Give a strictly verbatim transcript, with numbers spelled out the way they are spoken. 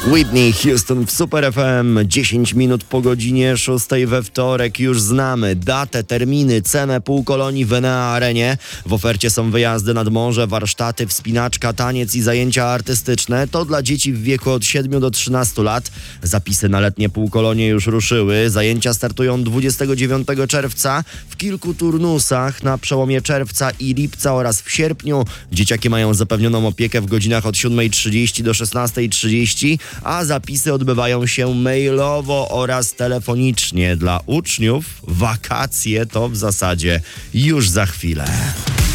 Whitney Houston w Super F M. dziesięć minut po godzinie szóstej we wtorek. Już znamy datę, terminy, cenę półkolonii w Enea Arenie. W ofercie są wyjazdy nad morze, warsztaty, wspinaczka, taniec i zajęcia artystyczne. To dla dzieci w wieku od siedmiu do trzynastu lat. Zapisy na letnie półkolonie już ruszyły. Zajęcia startują dwudziestego dziewiątego czerwca w kilku turnusach na przełomie czerwca i lipca oraz w sierpniu. Dzieciaki mają zapewnioną opiekę w godzinach od siódmej trzydzieści do szesnastej trzydzieści, a zapisy odbywają się mailowo oraz telefonicznie. Dla uczniów wakacje to w zasadzie już za chwilę.